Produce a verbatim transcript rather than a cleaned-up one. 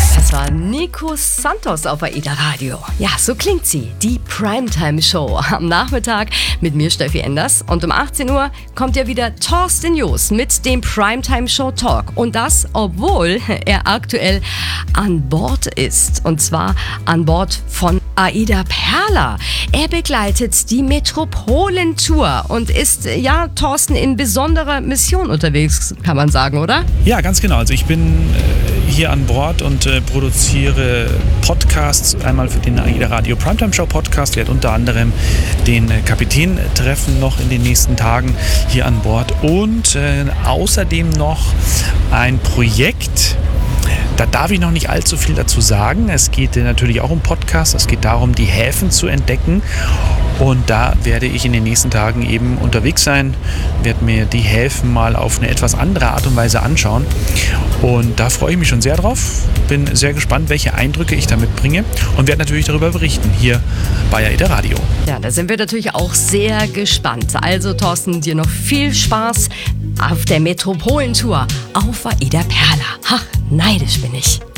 Das war Nico Santos auf AIDA Radio. Ja, so klingt sie, die Primetime-Show am Nachmittag mit mir, Steffi Enders. Und um achtzehn Uhr kommt ja wieder Thorsten Joos mit dem Primetime-Show-Talk. Und das, obwohl er aktuell an Bord ist. Und zwar an Bord von AIDA Perla. Er begleitet die Metropolentour und ist, ja, Thorsten, in besonderer Mission unterwegs, kann man sagen, oder? Ja, ganz genau. Also ich bin äh, hier an Bord und äh, produziere Podcasts, einmal für den AIDA Radio Primetime Show Podcast, werde unter anderem den äh, Kapitän treffen noch in den nächsten Tagen hier an Bord und äh, außerdem noch ein Projekt. Da darf ich noch nicht allzu viel dazu sagen. Es geht natürlich auch um Podcasts. Es geht darum, die Häfen zu entdecken. Und da werde ich in den nächsten Tagen eben unterwegs sein, werde mir die Häfen mal auf eine etwas andere Art und Weise anschauen. Und da freue ich mich schon sehr drauf. Bin sehr gespannt, welche Eindrücke ich damit bringe und werde natürlich darüber berichten hier bei AIDA Radio. Ja, da sind wir natürlich auch sehr gespannt. Also Thorsten, dir noch viel Spaß auf der Metropolentour auf AIDA Perla. Ach, neidisch bin ich.